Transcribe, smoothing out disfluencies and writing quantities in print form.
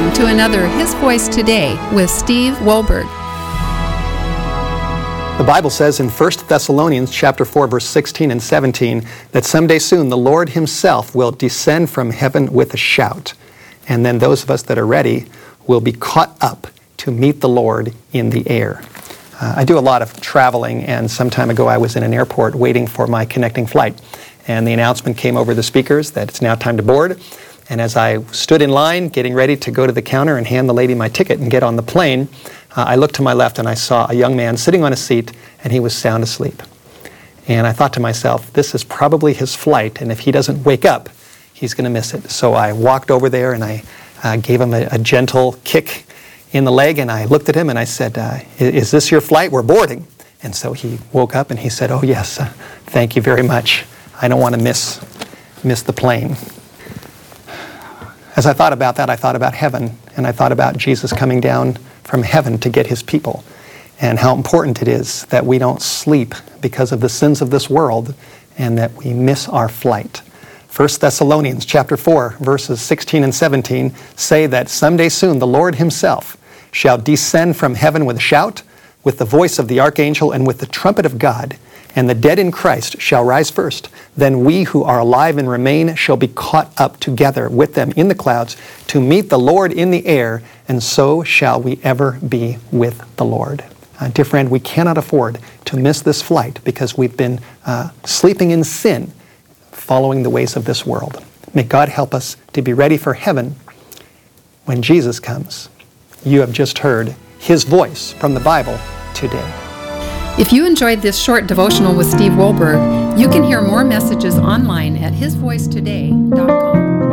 Welcome to another His Voice Today with Steve Wohlberg. The Bible says in 1 Thessalonians chapter 4, verse 16 and 17, that someday soon the Lord himself will descend from heaven with a shout. And then those of us that are ready will be caught up to meet the Lord in the air. I do a lot of traveling, and some time ago I was in an airport waiting for my connecting flight. And the announcement came over the speakers that it's now time to board. And as I stood in line, getting ready to go to the counter and hand the lady my ticket and get on the plane, I looked to my left and I saw a young man sitting on a seat, and he was sound asleep. And I thought to myself, this is probably his flight, and if he doesn't wake up, he's going to miss it. So I walked over there and I gave him a gentle kick in the leg, and I looked at him and I said, is this your flight? We're boarding. And so he woke up and he said, oh yes, thank you very much. I don't want to miss the plane. As I thought about that, I thought about heaven, and I thought about Jesus coming down from heaven to get his people, and how important it is that we don't sleep because of the sins of this world and that we miss our flight. 1 Thessalonians chapter 4, verses 16 and 17 say that someday soon the Lord himself shall descend from heaven with a shout, with the voice of the archangel, and with the trumpet of God. And the dead in Christ shall rise first. Then we who are alive and remain shall be caught up together with them in the clouds to meet the Lord in the air, and so shall we ever be with the Lord. Dear friend, we cannot afford to miss this flight because we've been sleeping in sin, following the ways of this world. May God help us to be ready for heaven when Jesus comes. You have just heard his voice from the Bible today. If you enjoyed this short devotional with Steve Wohlberg, you can hear more messages online at hisvoicetoday.com.